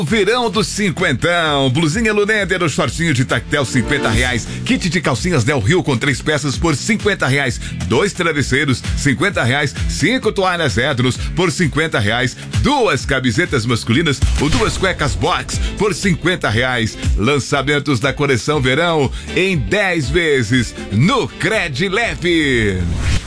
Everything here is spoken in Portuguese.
Verão do cinquentão, blusinha Luneder, shortinho de tactel R$50, kit de calcinhas Del Rio com 3 peças por R$50, 2 travesseiros R$50, 5 toalhas Edros por R$50, 2 camisetas masculinas ou 2 cuecas box por R$50. Lançamentos da coleção verão em 10 vezes no Cred Leve.